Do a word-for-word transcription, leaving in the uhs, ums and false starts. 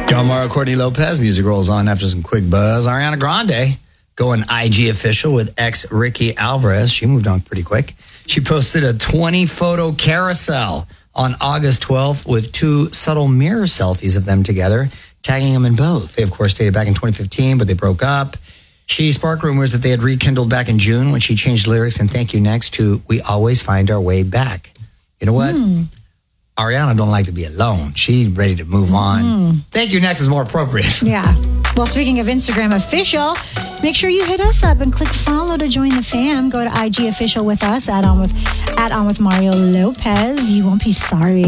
John Mario, Courtney Lopez. Music rolls on after some quick buzz. Ariana Grande going I G official with ex Ricky Alvarez. She moved on pretty quick. She posted a twenty photo carousel on August twelfth with two subtle mirror selfies of them together, tagging them in both. They, of course, dated back in twenty fifteen, but they broke up. She sparked rumors that they had rekindled back in June when she changed lyrics and Thank You Next to We Always Find Our Way Back. You know what? Mm. Ariana don't like to be alone. She's ready to move on. Mm. Thank You Next is more appropriate. Yeah. Well, speaking of Instagram official, make sure you hit us up and click follow to join the fam. Go to I G official with us, add on with, add on with Mario Lopez. You won't be sorry.